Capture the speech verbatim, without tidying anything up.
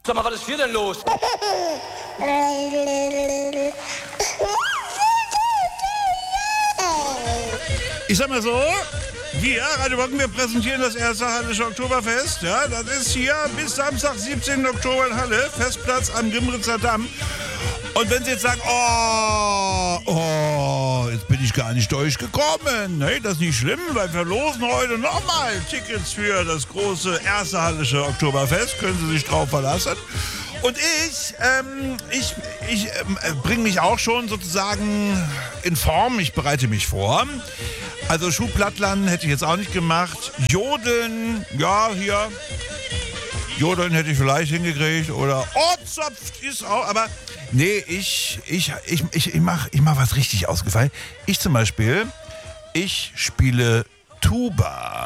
Sag mal, was ist hier denn los? Ich sag mal so, wir, Radio Bocken, wir präsentieren das erste Hallische Oktoberfest. Ja, das ist hier bis Samstag, siebzehnten Oktober in Halle, Festplatz am Grimritzer Damm. Und wenn Sie jetzt sagen, oh, oh, jetzt bin ich gar nicht durchgekommen. Nee, das ist nicht schlimm, weil wir verlosen heute nochmal Tickets für das große erste Hallische Oktoberfest. Können Sie sich drauf verlassen. Und ich, ähm, ich, ich ähm, bringe mich auch schon sozusagen in Form. Ich bereite mich vor. Also Schuhplattlern hätte ich jetzt auch nicht gemacht. Jodeln, ja, hier. Jodeln hätte ich vielleicht hingekriegt. Oder Ortzopf ist auch, aber nee, ich, ich, ich, ich, ich mache ich mach was richtig ausgefallen. Ich zum Beispiel, ich spiele Tuba.